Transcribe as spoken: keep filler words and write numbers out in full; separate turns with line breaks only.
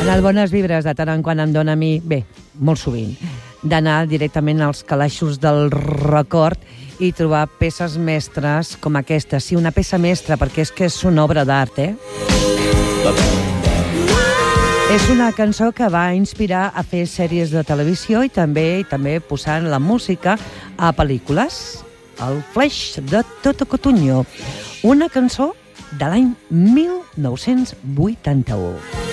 En el Bones Vibres de tant en quan em dóna a mi, bé, molt sovint, d'anar directament als calaixos del record i trobar peces mestres com aquesta. Sí, una peça mestra, perquè és que és una obra d'art, eh? És una cançó que va inspirar a fer sèries de televisió i també i també posant la música a pel·lícules. El Flash de Toto Cutugno, una cançó de l'any mil nou-cents vuitanta-u.